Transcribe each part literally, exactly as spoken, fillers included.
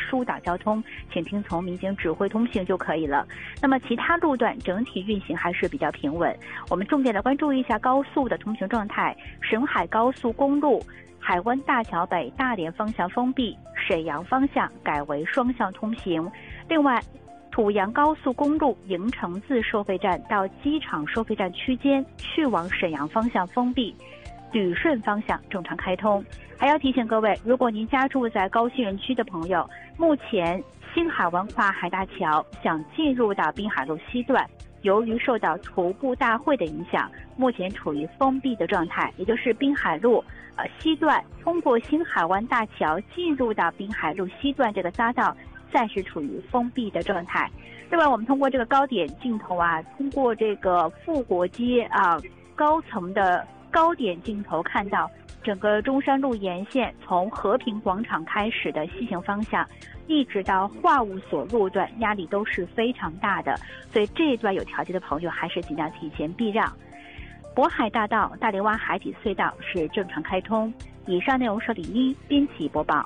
疏导交通，请听从民警指挥通行就可以了。那么其他路段整体运行还是比较平稳。我们重点来关注一下高速的通行状态，沈海高速公路海湾大桥北大连方向封闭，沈阳方向改为双向通行。另外，土阳高速公路营城自收费站到机场收费站区间去往沈阳方向封闭，旅顺方向正常开通。还要提醒各位，如果您家住在高新园区的朋友，目前新海湾跨海大桥想进入到滨海路西段，由于受到徒步大会的影响，目前处于封闭的状态，也就是滨海路呃西段通过新海湾大桥进入到滨海路西段这个匝道暂时处于封闭的状态。另外，我们通过这个高点镜头啊，通过这个富国街啊高层的高点镜头看到，整个中山路沿线从和平广场开始的西行方向，一直到化物所路段，压力都是非常大的，所以这一段有条件的朋友还是尽量提前避让。渤海大道大连湾海底隧道是正常开通。以上内容是李一编辑播报。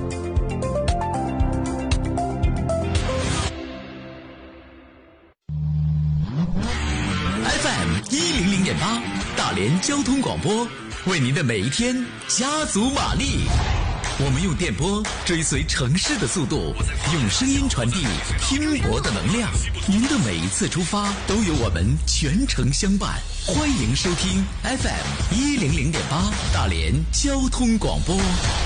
F M 一零零点八，大连交通广播，为您的每一天加足马力。我们用电波追随城市的速度，用声音传递拼搏的能量。您的每一次出发都有我们全程相伴。欢迎收听 F M 一零零点八大连交通广播。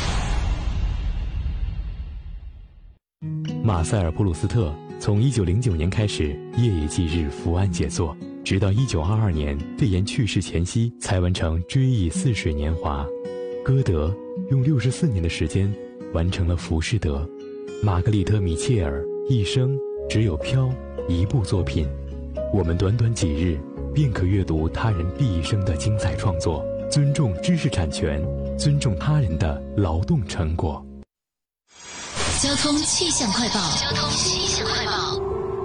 马塞尔普鲁斯特从一九零九年开始夜以继日伏案写作，直到一九二二年肺炎去世前夕才完成《追忆似水年华》。歌德用六十四年的时间完成了《浮士德》。玛格丽特·米切尔一生只有《飘》一部作品，我们短短几日便可阅读他人毕生的精彩创作。尊重知识产权，尊重他人的劳动成果。 交通气象快报。交通气象快报。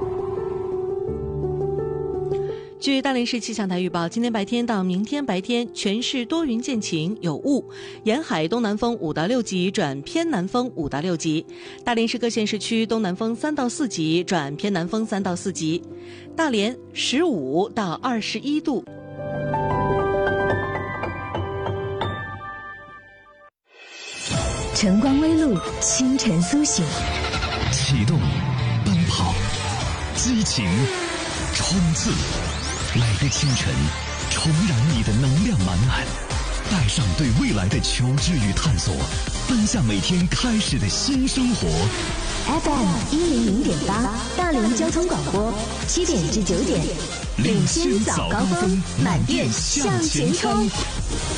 据大连市气象台预报，今天白天到明天白天，全市多云见晴，有雾，沿海东南风五到六级转偏南风五到六级。大连市各县市区东南风三到四级转偏南风三到四级。大连十五到二十一度。 晨光微露，清晨苏醒， 启动，奔跑，激情，冲刺。每个清晨，重燃你的能量满满，带上对未来的求知与探索，奔向每天开始的新生活。 F M 一零零点八，大连交通广播，七点至九点， 领先早高峰， 满电向前冲。